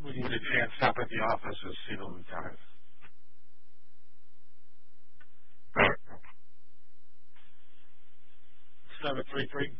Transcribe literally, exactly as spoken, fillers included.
We need a chance stop at the office and see the lieutenant. Seven three three.